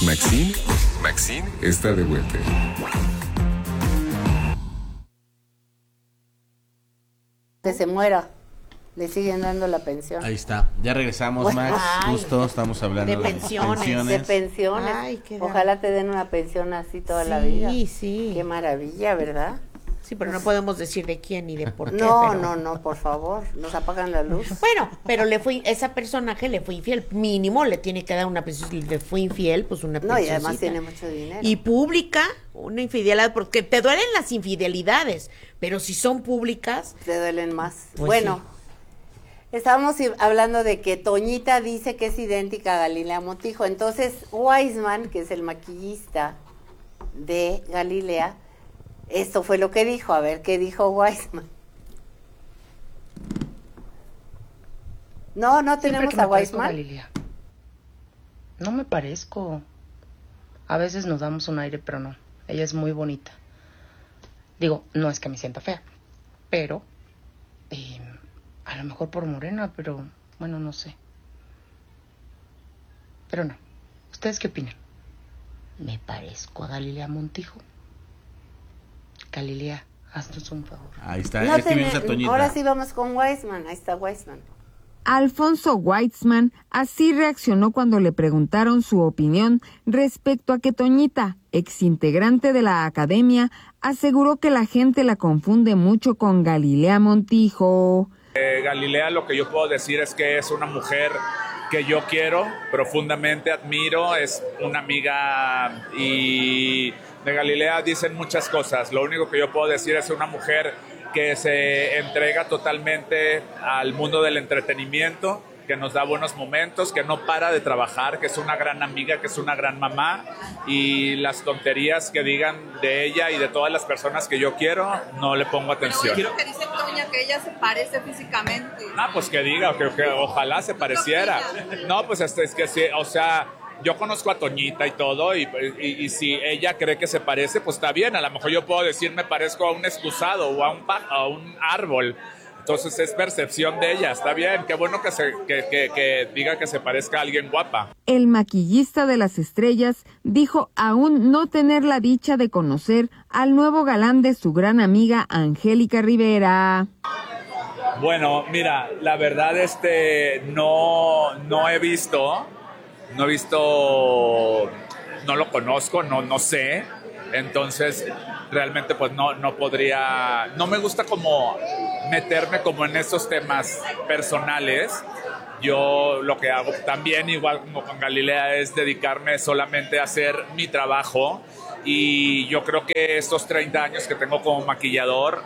Maxine está de vuelta. Que se muera, le siguen dando la pensión. Ahí está, ya regresamos, Bueno, Max. ay, Justo estamos hablando de pensiones. De pensiones. Ay, qué Ojalá te den una pensión así toda la Sí, vida. sí. Qué maravilla, ¿verdad? Sí, pero no podemos decir de quién ni de por qué. No, pero... no, por favor, nos apagan la luz. Bueno, pero esa personaje le fue infiel. Mínimo le tiene que dar una pensión. Si le fue infiel, pues una pensión. No, y además tiene mucho dinero. Y pública, una infidelidad, porque te duelen las infidelidades, pero si son públicas... Te duelen más. Pues bueno, sí. estábamos hablando de que Toñita dice que es idéntica a Galilea Montijo. Entonces, Weissman, que es el maquillista de Galilea, esto fue lo que dijo. A ver, ¿qué dijo Weissman? No tenemos a Weissman. Galilea. No me parezco. A veces nos damos un aire, pero no. Ella es muy bonita. Digo, no es que me sienta fea, pero a lo mejor por morena, pero bueno, no sé. Pero no. ¿Ustedes qué opinan? ¿Me parezco a Galilea Montijo? Galilea, haznos un favor. Ahí está, No escribimos a Toñita. ahora sí vamos con Weissman. Ahí está Weissman. Alfonso Weissman así reaccionó cuando le preguntaron su opinión respecto a que Toñita, exintegrante de la academia, aseguró que la gente la confunde mucho con Galilea Montijo. Galilea, lo que yo puedo decir es que es una mujer que yo quiero, profundamente admiro, es una amiga, y de Galilea dicen muchas cosas. Lo único que yo puedo decir es una mujer que se entrega totalmente al mundo del entretenimiento, que nos da buenos momentos, que no para de trabajar, que es una gran amiga, que es una gran mamá, y las tonterías que digan de ella y de todas las personas que yo quiero, no le pongo atención. Pero que dice Toña que ella se parece físicamente. Pues que diga, que ojalá se pareciera. No, pues es que sí, o sea, yo conozco a Toñita y todo, y si ella cree que se parece, pues está bien. A lo mejor yo puedo decir me parezco a un excusado o a un árbol. Entonces es percepción de ella, está bien. Qué bueno que diga que se parezca a alguien guapa. El maquillista de las estrellas dijo aún no tener la dicha de conocer al nuevo galán de su gran amiga Angélica Rivera. Bueno, mira, la verdad no he visto, no lo conozco, no sé. Entonces, realmente pues no podría, no me gusta como meterme como en esos temas personales. Yo lo que hago también, igual como con Galilea, es dedicarme solamente a hacer mi trabajo, y yo creo que estos 30 años que tengo como maquillador,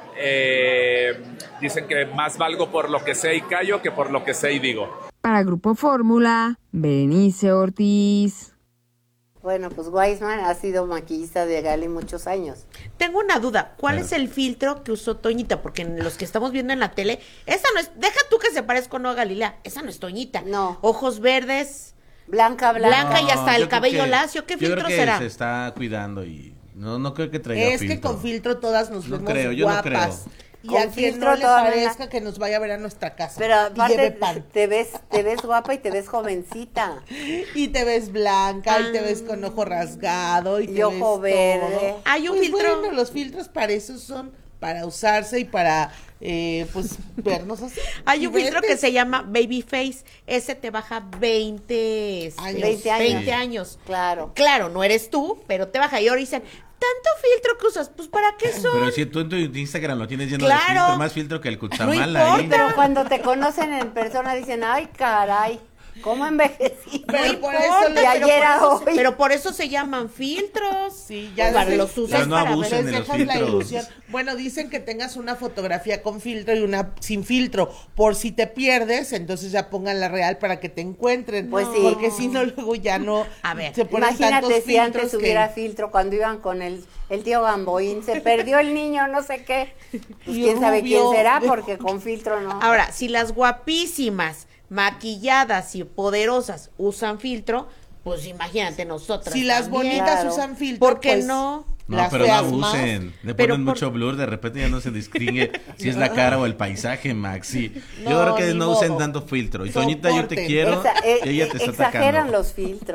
dicen que más valgo por lo que sé y callo que por lo que sé y digo. Para Grupo Fórmula, Berenice Ortiz. Bueno, pues Weissman ha sido maquillista de Gali muchos años. Tengo una duda, ¿cuál es el filtro que usó Toñita? Porque en los que estamos viendo en la tele, esa no es, deja tú que se parezca o no a Galilea, esa no es Toñita. No. Ojos verdes, Blanca y hasta el cabello lacio. ¿Qué filtro yo creo que será? se está cuidando y no creo que traiga Es filtro. que con filtro todas nos vemos yo no creo. guapas. Y Con a quien filtro no le todavía parezca que nos vaya a ver a nuestra casa. Pero y lleve aparte pan. te ves guapa y te ves jovencita. Y te ves blanca, y te ves con ojo rasgado, y te ojo ves verde. todo. Hay un Pues filtro. bueno, los filtros para eso son, para usarse y para, pues, vernos así. Hay un filtro que diferentes. se llama Babyface, ese te baja 20 años. Claro. Claro, no eres tú, pero te baja. Y ahora dicen, ¿tanto filtro que usas? Pues ¿para qué son? Pero si tú en tu Instagram lo tienes lleno Claro. de filtro, más filtro que el Cuchamal No ahí. Pero cuando te conocen en persona dicen, ay, caray, ¿cómo envejecí? Pero por eso importa, de ayer a hoy. Pero por eso se llaman filtros. Sí, ya para sé. los usas Pero no para abusen ver. de los dejas la filtros. ilusión. Bueno, dicen que tengas una fotografía con filtro y una sin filtro. Por si te pierdes, entonces ya pongan la real para que te encuentren. Pues sí. Porque si no, luego ya no. A ver, se ponen Imagínate tantos si antes filtros hubiera que... filtro cuando iban con el tío Gamboín, se perdió el niño, no sé qué. Pues Y quién sabe quién rubio. será, porque con filtro no. Ahora, si las guapísimas, maquilladas y poderosas usan filtro, pues imagínate nosotras. Si las también. bonitas Claro. usan filtro, ¿Por qué pues, no? No, las pero no feas más. abusen. Le Pero ponen por- mucho blur, de repente ya no se distingue si es la cara o el paisaje, Maxi. Yo No, creo que ni no usen modo. tanto filtro. Y Toñita, yo te Soporten. quiero, y ella te está Exageran atacando. los filtros.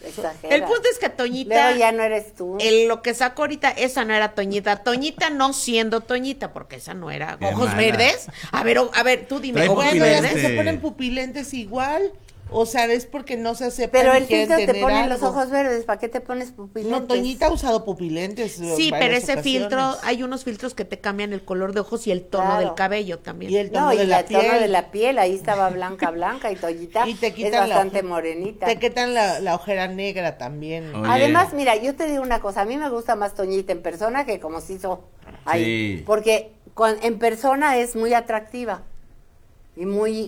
Exagera. El punto es que Toñita, Luego ya no eres tú. lo que sacó ahorita, esa no era Toñita. Toñita no siendo Toñita, porque esa no era. Qué Ojos mala. verdes. A ver, tú dime, Trae ojos Bueno, es pupilentes. que se ponen pupilentes igual. O sea, es porque no se aceptan. Pero y el quieren filtro te tener pone los algo. ojos verdes, ¿para qué te pones pupilentes? No, Toñita ha usado pupilentes. en Sí, pero varias ese ocasiones. filtro, hay unos filtros que te cambian el color de ojos y el tono Claro. del cabello también. Y el tono No, de y la el tono piel. de la piel, ahí estaba blanca y Toñita Y te es quitan la bastante oje- morenita. Te quitan la ojera negra también. Oye. Además, mira, yo te digo una cosa, a mí me gusta más Toñita en persona que como se hizo ahí. Sí. Porque en persona es muy atractiva y muy,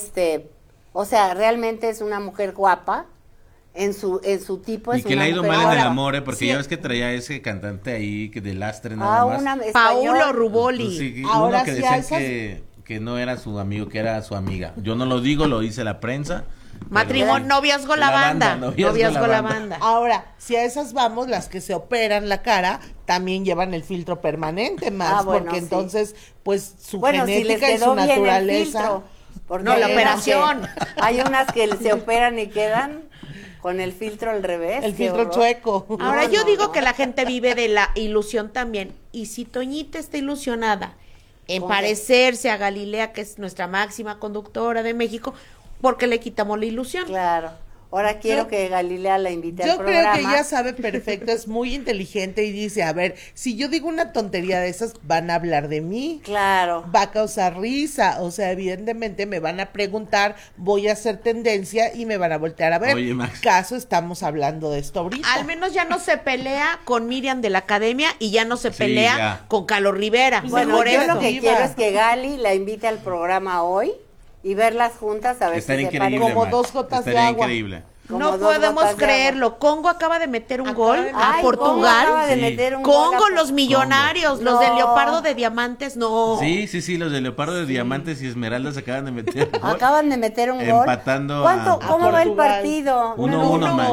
o sea, realmente es una mujer guapa en su tipo. Y Es que le una ha ido mujer mal en el guapa. amor, porque Sí. ya ves que traía ese cantante ahí que de lastre nada más. una Paulo español. Ruboli. Pues sí, Ahora uno que sí, decían a esas- que no era su amigo, que era su amiga. Yo no lo digo, lo dice la prensa. Matrimonio, pero- noviazgo la banda. Noviazgo la banda. Ahora, si a esas vamos, las que se operan la cara también llevan el filtro permanente más, Bueno, porque sí. entonces, pues su Bueno, si les genética y quedó su bien el naturaleza. filtro. Porque No, la hay unas operación. hay unas que se operan y quedan con el filtro al revés. El qué filtro horror. chueco. Ahora No, yo no, digo no. que la gente vive de la ilusión también. Y si Toñita está ilusionada en ¿Con qué? parecerse a Galilea, que es nuestra máxima conductora de México, ¿por qué le quitamos la ilusión? Claro. Ahora quiero Yo- que Galilea la invite al Yo programa. creo que ella sabe perfecto, es muy inteligente y dice, a ver, si yo digo una tontería de esas, van a hablar de mí. Claro. Va a causar risa, o sea, evidentemente me van a preguntar, voy a hacer tendencia y me van a voltear a ver. Oye, Max. Caso estamos hablando de esto ahorita. Al menos ya no se pelea con Miriam de la Academia y ya no se Sí, pelea ya. con Carlos Rivera. Bueno, Mejor yo eso. lo que Iba. quiero es que Gali la invite al programa hoy y verlas juntas a ver Estaría si se increíble. parecen. Como Max. dos gotas de Estaría agua. increíble. Como No dos podemos gotas de creerlo. Congo acaba de meter un Acaba gol de a meter- Ay, Congo acaba Portugal. de Sí. meter un gol Congo, a- los millonarios, los No. del leopardo de diamantes, no. Sí, los de Leopardo de Diamantes y Esmeraldas acaban de meter gol. Acaban de meter un gol. Empatando ¿Cuánto? a ¿Cómo va el Portugal. partido? 1-1, Max.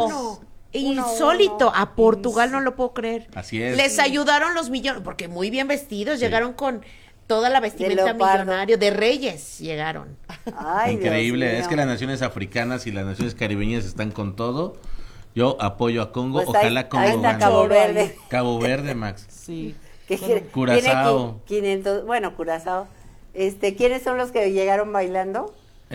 Insólito, a Portugal no lo puedo creer. Así es. Les ayudaron los millones, porque muy bien vestidos, llegaron con toda la vestimenta leopardo. millonario, de reyes llegaron. Ay, Dios Increíble, mío. es que las naciones africanas y las naciones caribeñas están con todo. Yo apoyo a Congo, Pues ahí- ojalá ahí Congo está gane. Cabo Verde. Cabo Verde, Max. Sí. Que tiene Curazao. 500, bueno, Curazao. ¿Quiénes son los que llegaron bailando?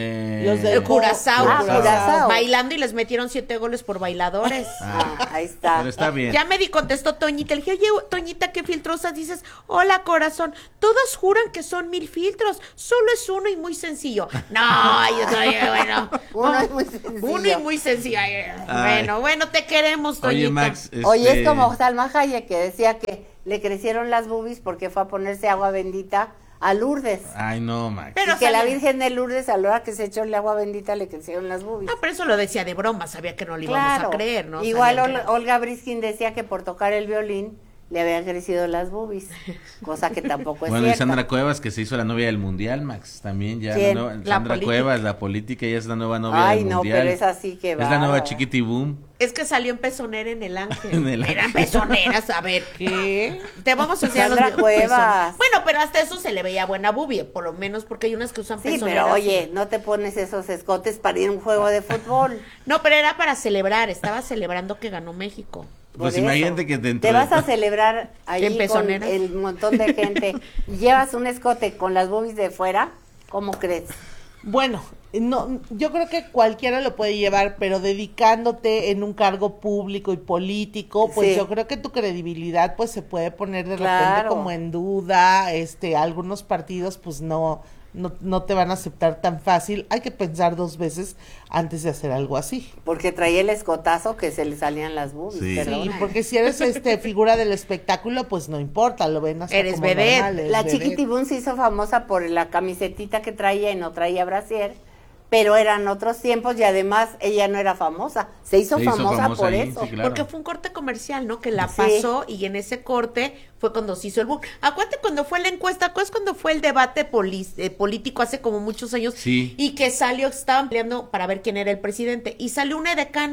Los del El Curazao, Curazao. bailando y les metieron 7 goles por bailadores. Ahí está. Pero está bien. Ya me contestó Toñita, le dije, oye, Toñita, ¿qué filtrosas dices? Hola, corazón, todos juran que son 1000 filtros, solo es uno y muy sencillo. No, yo soy, bueno. Uno es muy sencillo. Uno y muy sencillo. Ay, Ay. Bueno, te queremos, Toñita. Oye, Max. Oye, es como Salma Hayek que decía que le crecieron las boobies porque fue a ponerse agua bendita a Lourdes. Ay, no, Max. Pero y que la sale- Virgen de Lourdes, a la hora que se echó el agua bendita, le crecieron las boobies. No, pero eso lo decía de broma, sabía que no le íbamos a creer, ¿no? Igual Sabía que- Olga Briskin decía que por tocar el violín le habían crecido las boobies, cosa que tampoco es Bueno, y cierta. Sandra Cuevas, que se hizo la novia del Mundial, Max. También ya. ¿Quién? La Sandra política. Cuevas, la política, ya es la nueva novia Ay, del no, Mundial. pero es así que va. Es la nueva Chiquitiboom. Es que salió en pezonera en el Ángel. En el Eran Ángel. pezoneras, a ver. ¿Qué? Te vamos a enseñar Sandra los Cuevas. pezones. Bueno, pero hasta eso se le veía buena boobie, por lo menos porque hay unas que usan Sí, pezoneras. pero oye, no te pones esos escotes para ir a un juego de fútbol. No, pero era para celebrar, estaba celebrando que ganó México. Pues Por imagínate eso. que dentro Te de- vas a celebrar ahí ¿En con pezonera? el montón de gente y llevas un escote con las boobies de fuera, ¿cómo crees? Bueno, no, yo creo que cualquiera lo puede llevar, pero dedicándote en un cargo público y político, pues Sí. yo creo que tu credibilidad pues se puede poner de repente Claro. como en duda, algunos partidos pues no te van a aceptar tan fácil, hay que pensar 2 veces antes de hacer algo así. Porque traía el escotazo que se le salían las boobies, Sí. perdón. Sí, porque si eres figura del espectáculo, pues no importa, lo ven hasta Eres como vedette. normal, eres La vedette. Chiquitibún se hizo famosa por la camisetita que traía y no traía brasier, pero eran otros tiempos y además ella no era famosa. Se hizo famosa por ahí, eso. sí, claro. Porque fue un corte comercial, ¿no? Que la Sí. pasó y en ese corte fue cuando se hizo el boom. Acuérdate cuando fue la encuesta, ¿acuerdas cuando fue el debate político hace como muchos años? Sí. Y que salió, estaban peleando para ver quién era el presidente. Y salió un edecán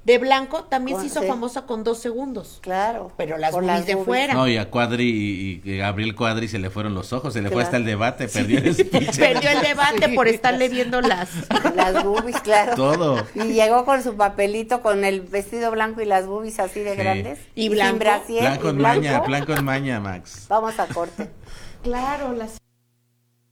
de blanco también se hizo Sí. famosa con 2 segundos. Claro. Pero las Por boobies de boobies. fuera. No, y a Cuadri y Gabriel Cuadri se le fueron los ojos, se le fue Claro. hasta el debate, perdió el speech. Perdió el debate por estarle viendo las... Las boobies, claro. Todo. Y llegó con su papelito, con el vestido blanco y las boobies así de Sí. grandes. Y blanco. Sin brasier, Blanco y en blanco. maña, blanco en maña, Max. Vamos a corte. Claro, las...